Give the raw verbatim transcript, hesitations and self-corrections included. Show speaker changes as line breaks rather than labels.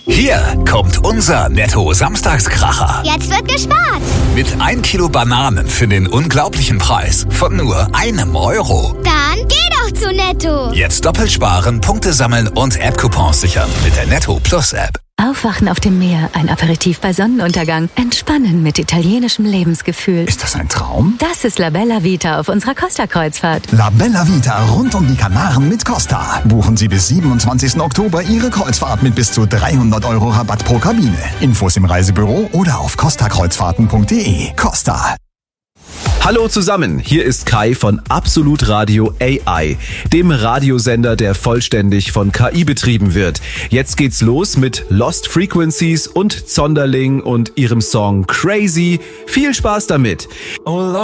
Hier kommt unser Netto-Samstagskracher.
Jetzt wird gespart.
Mit ein Kilo Bananen für den unglaublichen Preis von nur einem Euro.
Dann geh doch zu Netto.
Jetzt doppelt sparen, Punkte sammeln und App-Coupons sichern mit der Netto Plus App.
Aufwachen auf dem Meer, ein Aperitif bei Sonnenuntergang, entspannen mit italienischem Lebensgefühl.
Ist das ein Traum?
Das ist La Bella Vita auf unserer Costa-Kreuzfahrt.
La Bella Vita rund um die Kanaren mit Costa. Buchen Sie bis siebenundzwanzigsten Oktober Ihre Kreuzfahrt mit bis zu dreihundert Euro Rabatt pro Kabine. Infos im Reisebüro oder auf costa kreuzfahrten punkt de. Costa.
Hallo zusammen, hier ist Kai von Absolut Radio A I, dem Radiosender, der vollständig von K I betrieben wird. Jetzt geht's los mit Lost Frequencies und Zonderling und ihrem Song Crazy. Viel Spaß damit!